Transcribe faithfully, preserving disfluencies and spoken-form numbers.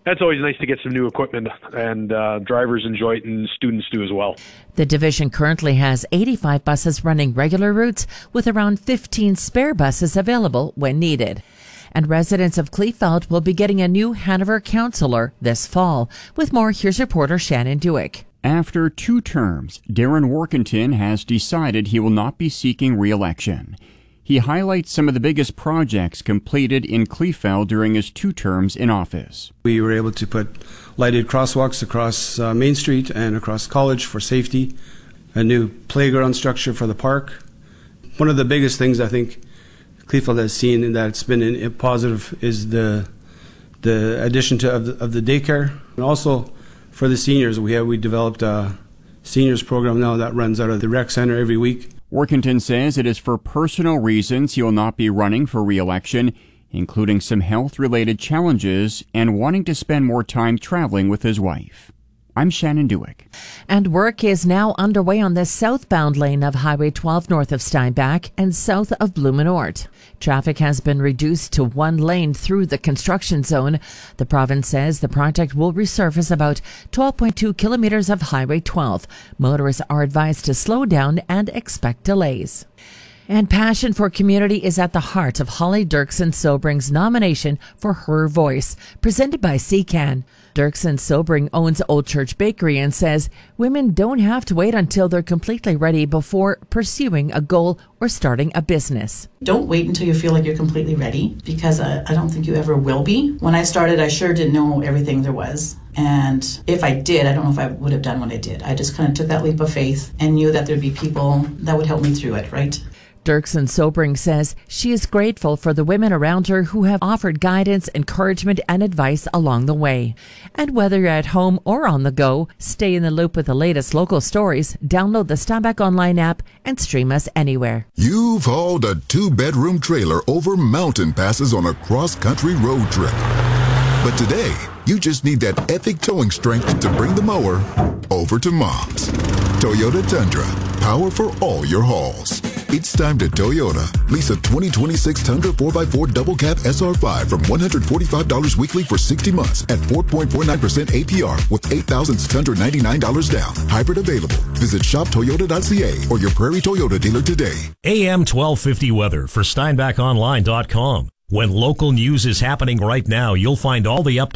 that's always nice to get some new equipment, and uh, drivers enjoy it and students do as well. The division currently has eighty-five buses running regular routes with around fifteen spare buses available when needed. And residents of Kleefeld will be getting a new Hanover councillor this fall. With more, here's reporter Shannon Dewick. After two terms, Darren Workington has decided he will not be seeking re-election. He highlights some of the biggest projects completed in Kleefeld during his two terms in office. We were able to put lighted crosswalks across uh, Main Street and across College for safety, a new playground structure for the park. One of the biggest things I think Kleefeld has seen and that's been in, in positive is the the addition to of the, of the daycare, and also for the seniors, we have we developed a seniors program now that runs out of the rec center every week. Workington says it is for personal reasons he will not be running for re-election, including some health-related challenges and wanting to spend more time traveling with his wife. I'm Shannon Dewick. And work is now underway on the southbound lane of Highway twelve north of Steinbach and south of Blumenort. Traffic has been reduced to one lane through the construction zone. The province says the project will resurface about twelve point two kilometers of Highway twelve. Motorists are advised to slow down and expect delays. And passion for community is at the heart of Holly Dirksen Sobring's nomination for Her Voice, presented by C C A N. Dirksen Sobring owns Old Church Bakery and says women don't have to wait until they're completely ready before pursuing a goal or starting a business. Don't wait until you feel like you're completely ready, because I, I don't think you ever will be. When I started, I sure didn't know everything there was. And if I did, I don't know if I would have done what I did. I just kind of took that leap of faith and knew that there'd be people that would help me through it, right? Dirksen Sobring says she is grateful for the women around her who have offered guidance, encouragement, and advice along the way. And whether you're at home or on the go, stay in the loop with the latest local stories, download the Steinbach Online app, and stream us anywhere. You've hauled a two-bedroom trailer over mountain passes on a cross-country road trip. But today, you just need that epic towing strength to bring the mower over to Mom's. Toyota Tundra, power for all your hauls. It's time to Toyota. Lease a twenty twenty-six Tundra four by four Double Cab S R five from one hundred forty-five dollars weekly for sixty months at four point four nine percent A P R with eight thousand six hundred ninety-nine dollars down. Hybrid available. Visit shop toyota dot c a or your Prairie Toyota dealer today. A M twelve fifty weather for steinbach online dot com. When local news is happening right now, you'll find all the updates